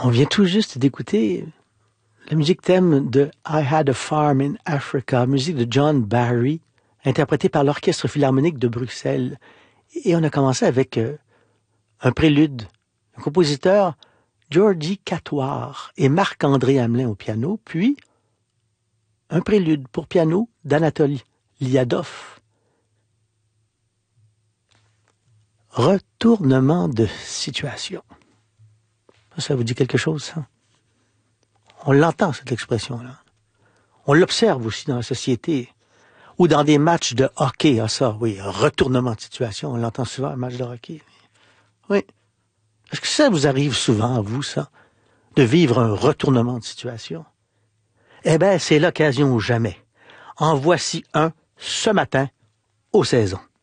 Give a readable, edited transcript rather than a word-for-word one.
On vient tout juste d'écouter la musique thème de I Had a Farm in Africa, musique de John Barry, interprétée par l'Orchestre Philharmonique de Bruxelles. Et on a commencé avec un prélude, un compositeur, Georgi Catoire et Marc-André Hamelin au piano, puis un prélude pour piano d'Anatoly Liadov. Retournement de situation. Ça vous dit quelque chose, ça? On l'entend, cette expression-là. On l'observe aussi dans la société. Ou dans des matchs de hockey. Ah ça, oui, un retournement de situation. On l'entend souvent, un match de hockey. Oui. Est-ce que ça vous arrive souvent, à vous, ça? De vivre un retournement de situation? Eh bien, c'est l'occasion ou jamais. En voici un, ce matin, aux saisons.